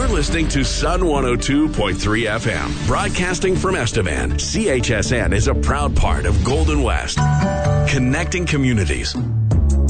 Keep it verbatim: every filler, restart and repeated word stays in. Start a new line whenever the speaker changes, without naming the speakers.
You're listening to Sun one oh two point three F M, broadcasting from Estevan. C H S N is a proud part of Golden West, connecting communities.